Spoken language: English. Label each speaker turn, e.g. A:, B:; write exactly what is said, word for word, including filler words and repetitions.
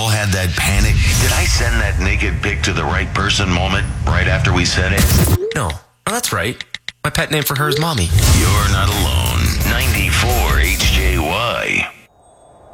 A: had that panic, did I send that naked pic to the right person moment right after we sent it?
B: No, oh, that's right. My pet name for her is Mommy.
A: You're not alone.